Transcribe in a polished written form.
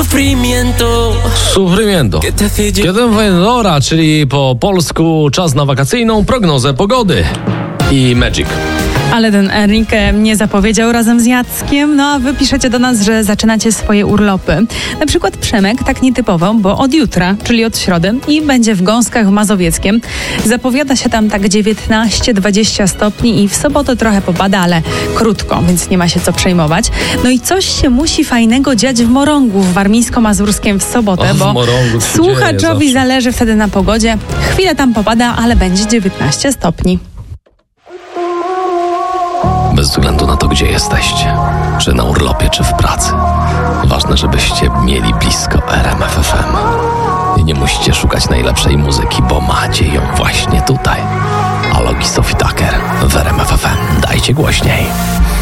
Sufrimiento. Kiedy Vendora, czyli po polsku czas na wakacyjną prognozę pogody. I Magic. Ale ten Enrique nie zapowiedział razem z Jackiem, no a wy piszecie do nas, że zaczynacie swoje urlopy. Na przykład Przemek, tak nietypowo, bo od jutra, czyli od środy i będzie w Gąskach Mazowieckiem. Zapowiada się tam tak 19-20 stopni i w sobotę trochę popada, ale krótko, więc nie ma się co przejmować. No i coś się musi fajnego dziać w Morągu, w warmińsko-mazurskim w sobotę, bo słuchaczowi zależy wtedy na pogodzie. Chwilę tam popada, ale będzie 19 stopni. Bez względu na to, gdzie jesteście, czy na urlopie, czy w pracy. Ważne, żebyście mieli blisko RMF FM. I nie musicie szukać najlepszej muzyki, bo macie ją właśnie tutaj. Alok i Sophie Tucker w RMF FM. Dajcie głośniej.